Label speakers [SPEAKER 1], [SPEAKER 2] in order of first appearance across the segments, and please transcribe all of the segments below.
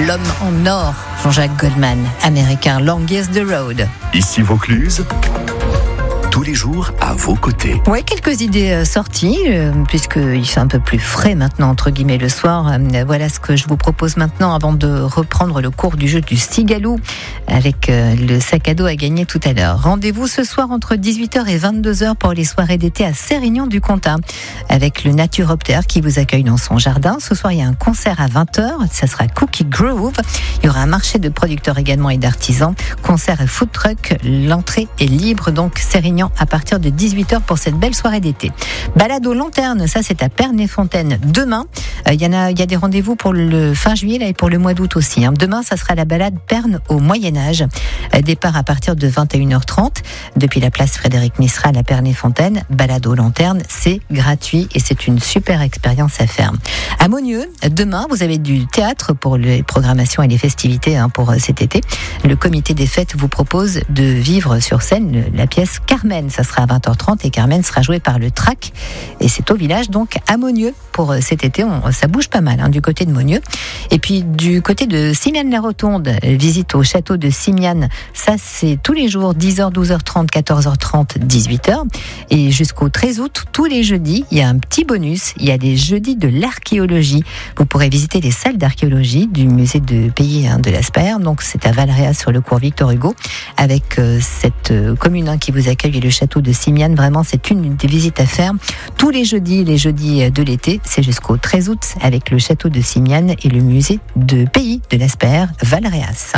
[SPEAKER 1] L'homme en or, Jean-Jacques Goldman, américain, Longest the Road.
[SPEAKER 2] Ici Vaucluse, tous les jours à vos côtés.
[SPEAKER 1] Ouais, quelques idées sorties, puisqu'il fait un peu plus frais maintenant, entre guillemets, le soir. Voilà ce que je vous propose maintenant avant de reprendre le cours du jeu du Cigalo avec le sac à dos à gagner tout à l'heure. Rendez-vous ce soir entre 18h et 22h pour les soirées d'été à Sérignan-du-Comtat avec le Naturoptère qui vous accueille dans son jardin. Ce soir, il y a un concert à 20h, ça sera Cookie Groove. Il y aura un marché de producteurs également et d'artisans, concert et food truck. L'entrée est libre, donc Sérignan à partir de 18h pour cette belle soirée d'été. Balade aux lanternes, ça c'est à Pernay-Fontaine demain. Il y a des rendez-vous pour le fin juillet là, et pour le mois d'août aussi. Demain, ça sera la balade Perne au Moyen-Âge. Départ à partir de 21h30 depuis la place Frédéric Mistral à Pernay-Fontaine. Balade aux lanternes, c'est gratuit et c'est une super expérience à faire. À Monieux, demain, vous avez du théâtre pour les programmations et les festivités pour cet été. Le comité des fêtes vous propose de vivre sur scène la pièce Carmen. Ça sera à 20h30 et Carmen sera jouée par le TRAC et c'est au village donc à Monieux pour cet été. Ça bouge pas mal du côté de Monieux. Et puis du côté de Simiane-la-Rotonde, visite au château de Simiane. Ça c'est tous les jours 10h, 12h30, 14h30, 18h. Et jusqu'au 13 août, tous les jeudis, il y a un petit bonus. Il y a des jeudis de l'archéologie. Vous pourrez visiter les salles d'archéologie du musée de pays de l'Asper. Donc c'est à Valréas sur le cours Victor Hugo avec cette commune qui vous accueille et le château de Simiane. Vraiment, c'est une des visites à faire tous les jeudis de l'été. C'est jusqu'au 13 août avec le château de Simiane et le musée de pays de l'Asper, Valréas.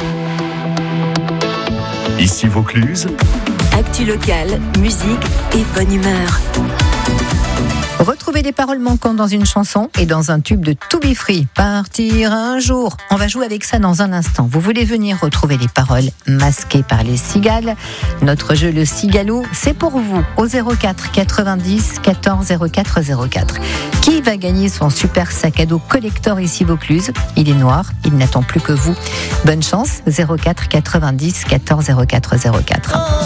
[SPEAKER 2] Ici Vaucluse.
[SPEAKER 3] Actu locale, musique et bonne humeur.
[SPEAKER 1] Retrouvez les paroles manquantes dans une chanson et dans un tube de To Be Free. Partir un jour. On va jouer avec ça dans un instant. Vous voulez venir retrouver les paroles masquées par les cigales. Notre jeu, le Cigalo, c'est pour vous au 04 90 14 04 04. Qui va gagner son super sac à dos collector ici Vaucluse? Il est noir, il n'attend plus que vous. Bonne chance, 04 90 14 04 04.